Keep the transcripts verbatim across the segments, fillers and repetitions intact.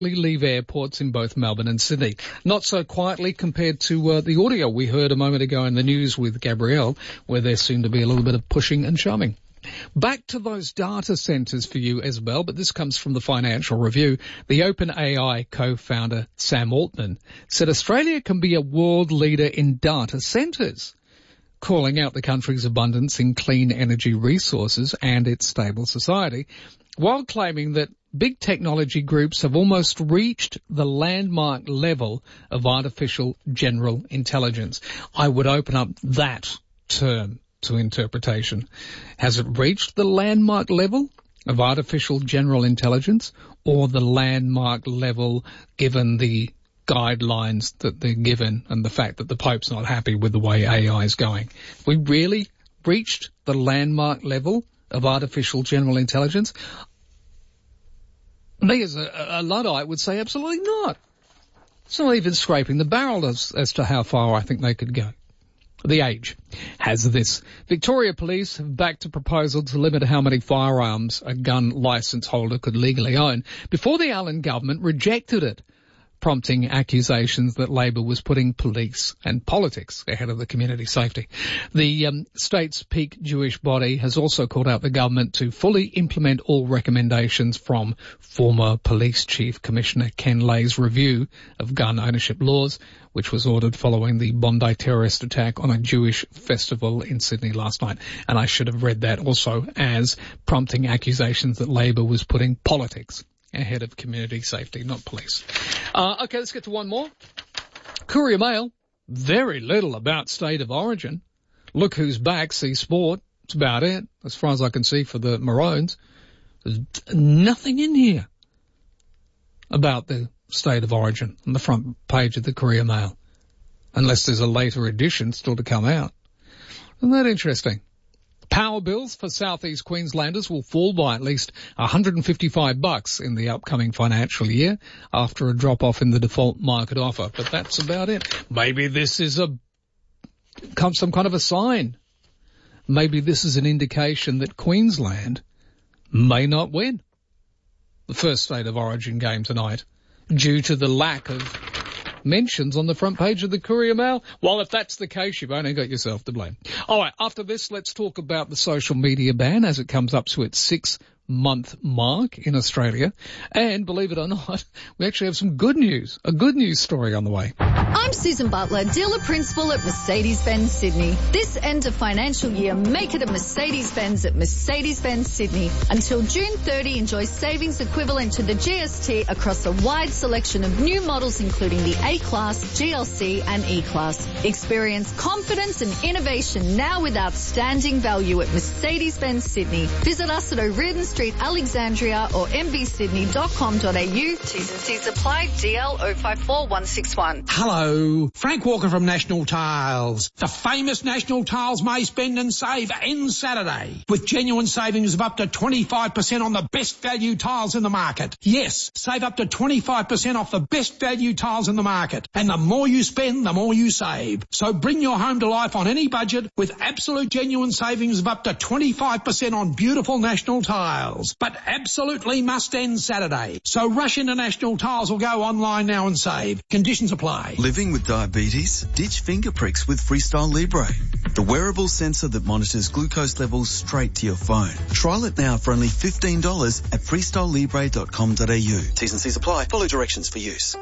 leave airports in both Melbourne and Sydney. Not so quietly compared to uh, the audio we heard a moment ago in the news with Gabrielle, where there seemed to be a little bit of pushing and shoving. Back to those data centres for you, Isabel, but this comes from the Financial Review. The OpenAI co-founder Sam Altman said Australia can be a world leader in data centres, calling out the country's abundance in clean energy resources and its stable society, while claiming that big technology groups have almost reached the landmark level of artificial general intelligence. I would open up that term to interpretation. Has it reached the landmark level of artificial general intelligence, or the landmark level given the guidelines that they're given and the fact that the Pope's not happy with the way A I is going? We really reached the landmark level of artificial general intelligence? Me as a, a Luddite would say absolutely not. It's not even scraping the barrel as, as to how far I think they could go. The Age has this. Victoria Police have backed a proposal to limit how many firearms a gun licence holder could legally own before the Allen government rejected it, prompting accusations that Labor was putting police and politics ahead of the community safety. The um, state's peak Jewish body has also called out the government to fully implement all recommendations from former Police Chief Commissioner Ken Lay's review of gun ownership laws, which was ordered following the Bondi terrorist attack on a Jewish festival in Sydney last night. And I should have read that also as prompting accusations that Labor was putting politics ahead of community safety, not police. Uh, okay, let's get to one more. Courier Mail, very little about state of origin. Look who's back, see sport. That's about it, as far as I can see for the Maroons. There's nothing in here about the state of origin on the front page of the Courier Mail, unless there's a later edition still to come out. Isn't that interesting? Power bills for southeast Queenslanders will fall by at least one hundred fifty-five bucks in the upcoming financial year after a drop-off in the default market offer. But that's about it. Maybe this is a some kind of a sign. Maybe this is an indication that Queensland may not win the first state of origin game tonight due to the lack of mentions on the front page of the Courier Mail. Well, if that's the case, you've only got yourself to blame. All right, after this, let's talk about the social media ban as it comes up to its six-month mark in Australia. And believe it or not, we actually have some good news, a good news story on the way. I'm Susan Butler, dealer principal at Mercedes-Benz Sydney. This end of financial year, make it a Mercedes-Benz at Mercedes-Benz Sydney. Until June thirtieth, enjoy savings equivalent to the G S T across a wide selection of new models including the A-Class, G L C and E-Class. Experience confidence and innovation now with outstanding value at Mercedes-Benz Sydney. Visit us at O'Riordan Street, Alexandria or m b sydney dot com dot a u. T's and C's apply. D L zero five four one six one. Hello, Frank Walker from National Tiles. The famous National Tiles May Spend and Save ends Saturday with genuine savings of up to twenty-five percent on the best value tiles in the market. Yes, save up to twenty-five percent off the best value tiles in the market. And the more you spend, the more you save. So bring your home to life on any budget with absolute genuine savings of up to twenty-five percent on beautiful National Tiles. But absolutely must end Saturday. So rush into National Tiles or go online now and save. Conditions apply. Living with diabetes? Ditch finger pricks with Freestyle Libre, the wearable sensor that monitors glucose levels straight to your phone. Trial it now for only fifteen dollars at freestyle libre dot com dot a u. T's and C's apply. Follow directions for use.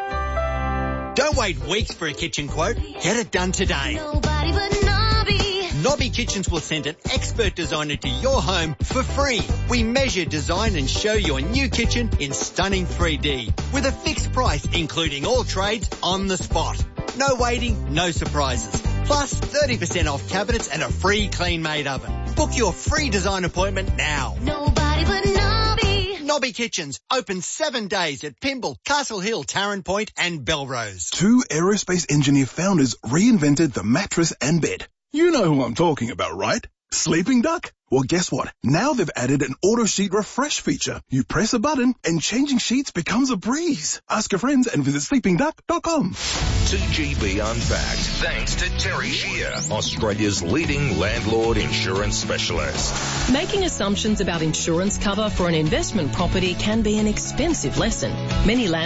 Don't wait weeks for a kitchen quote. Get it done today. Nobody but Nobby. Nobby Kitchens will send an expert designer to your home for free. We measure, design and show your new kitchen in stunning three D with a fixed price, including all trades on the spot. No waiting, no surprises. Plus thirty percent off cabinets and a free clean-made oven. Book your free design appointment now. Nobody but Nobby. Nobby Kitchens, open seven days at Pymble, Castle Hill, Tarrant Point and Belrose. Two aerospace engineer founders reinvented the mattress and bed. You know who I'm talking about, right? Sleeping Duck? Well, guess what? Now they've added an auto sheet refresh feature. You press a button and changing sheets becomes a breeze. Ask your friends and visit sleeping duck dot com. T G B Unpacked, thanks to Terry Shear, Australia's leading landlord insurance specialist. Making assumptions about insurance cover for an investment property can be an expensive lesson. Many landlords